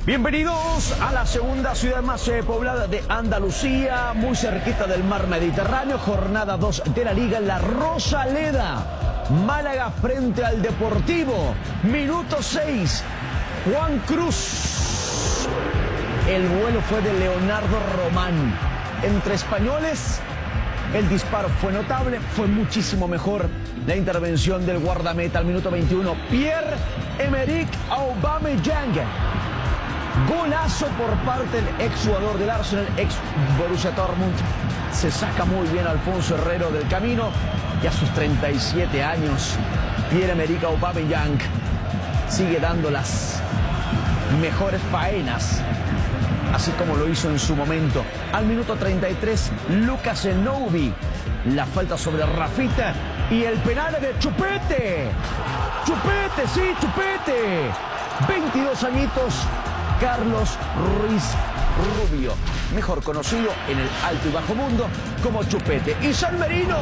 Bienvenidos a la segunda ciudad más poblada de Andalucía, muy cerquita del mar Mediterráneo. Jornada 2 de la Liga en La Rosaleda. Málaga frente al Deportivo. Minuto 6. Juan Cruz. El vuelo fue de Leonardo Román. Entre españoles, el disparo fue notable, fue muchísimo mejor la intervención del guardameta al minuto 21. Pierre-Emerick Aubameyang. Golazo por parte del ex jugador del Arsenal, ex Borussia Dortmund. Se saca muy bien Alfonso Herrero del camino y a sus 37 años, Pierre-Emerick Aubameyang sigue dando las mejores faenas, así como lo hizo en su momento. Al minuto 33, Lucas Enobi. La falta sobre Rafita y el penal de Chupete. Chupete, sí, Chupete. 22 añitos. Carlos Ruiz Rubio, mejor conocido en el alto y bajo mundo como Chupete. Y San Marino,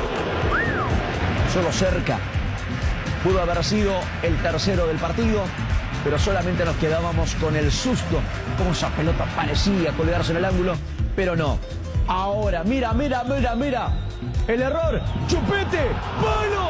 solo cerca, pudo haber sido el tercero del partido, pero solamente nos quedábamos con el susto, como esa pelota parecía colgarse en el ángulo, pero no. Ahora, mira, el error, Chupete, ¡palo!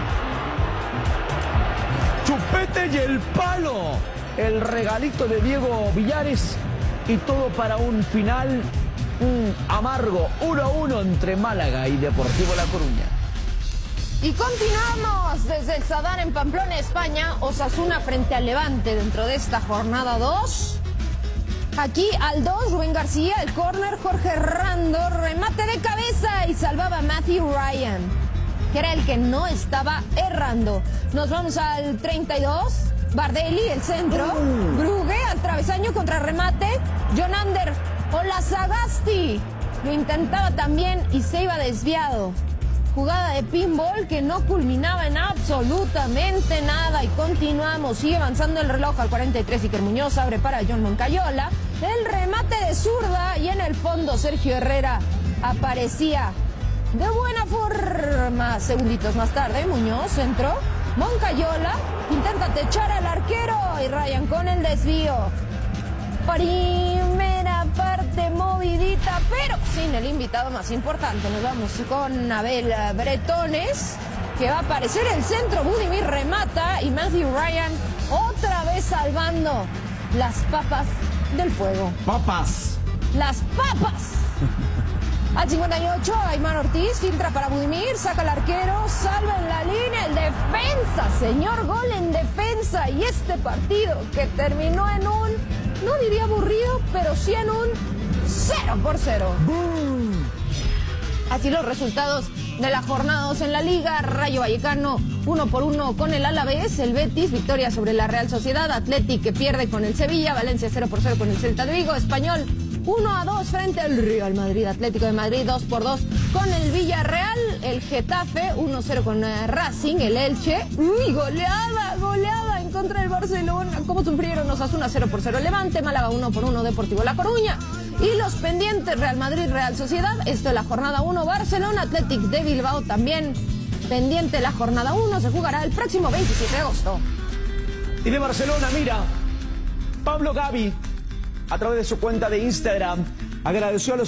Chupete y el palo. El regalito de Diego Villares y todo para un final amargo 1-1 entre Málaga y Deportivo La Coruña. Y continuamos desde el Sadar en Pamplona, España. Osasuna frente al Levante dentro de esta jornada 2. Aquí al 2, Rubén García, el córner, Jorge Rando, remate de cabeza y salvaba a Matthew Ryan, que era el que no estaba errando. Nos vamos al 32. Bardelli, el centro. Brugge al travesaño contra remate. Jonander Olazagasti lo intentaba también y se iba desviado. Jugada de pinball que no culminaba en absolutamente nada. Y continuamos, sigue avanzando el reloj al 43. Iker Muñoz abre para John Moncayola. El remate de zurda y en el fondo Sergio Herrera aparecía de buena forma. Segunditos más tarde, Muñoz centro. Moncayola intenta techar al arquero y Ryan con el desvío. Primera parte movidita, pero sin el invitado más importante. Nos vamos con Abel Bretones, que va a aparecer el centro. Budimir remata y Matthew Ryan otra vez salvando las papas del fuego. ¡Papas! ¡Las papas! Al 58, Aymar Ortiz filtra para Budimir, saca al arquero, salva en la línea, el defensa, señor, gol en defensa. Y este partido que terminó en un, no diría aburrido, pero sí en un 0-0. Así los resultados de la jornada 2 en la Liga. Rayo Vallecano 1-1 con el Alavés, el Betis victoria sobre la Real Sociedad, Athletic que pierde con el Sevilla, Valencia 0-0 con el Celta de Vigo, Español 1-2 frente al Real Madrid, Atlético de Madrid 2-2 con el Villarreal, el Getafe 1-0 con Racing, el Elche, goleada en contra del Barcelona, cómo sufrieron Osasuna 0-0 Levante, Málaga 1-1 Deportivo La Coruña. Y los pendientes Real Madrid, Real Sociedad, esto es la jornada 1, Barcelona, Athletic de Bilbao también pendiente la jornada 1, se jugará el próximo 27 de agosto. Y de Barcelona, mira, Pablo Gavi, a través de su cuenta de Instagram, agradeció a los